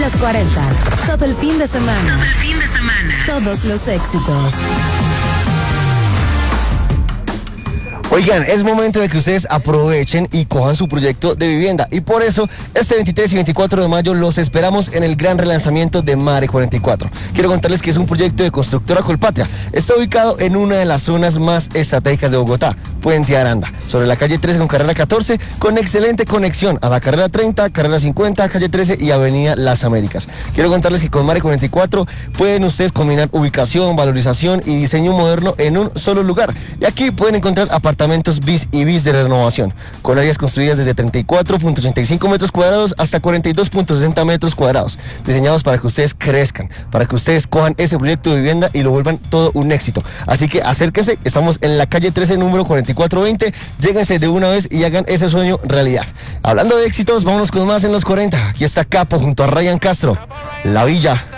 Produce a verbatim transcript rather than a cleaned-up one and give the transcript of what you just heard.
Los cuarenta. Todo el fin de semana. Todo el fin de semana. Todos los éxitos. Oigan, es momento de que ustedes aprovechen y cojan su proyecto de vivienda. Y por eso, este veintitrés y veinticuatro de mayo los esperamos en el gran relanzamiento de Mare cuarenta y cuatro. Quiero contarles que es un proyecto de constructora Colpatria. Está ubicado en una de las zonas más estratégicas de Bogotá, Puente Aranda, sobre la calle trece con carrera catorce, con excelente conexión a la carrera treinta, carrera cincuenta, calle trece y avenida Las Américas. Quiero contarles que con Mare cuarenta y cuatro pueden ustedes combinar ubicación, valorización y diseño moderno en un solo lugar. Y aquí pueden encontrar apartamentos bis y bis de renovación, con áreas construidas desde treinta y cuatro punto ochenta y cinco metros cuadrados hasta cuarenta y dos punto sesenta metros cuadrados, diseñados para que ustedes crezcan, para que ustedes cojan ese proyecto de vivienda y lo vuelvan todo un éxito. Así que acérquense, estamos en la calle trece, número cuarenta y cuatro veinte, lléguense de una vez y hagan ese sueño realidad. Hablando de éxitos, vámonos con más en los cuarenta. Aquí está Capo junto a Ryan Castro, La Villa.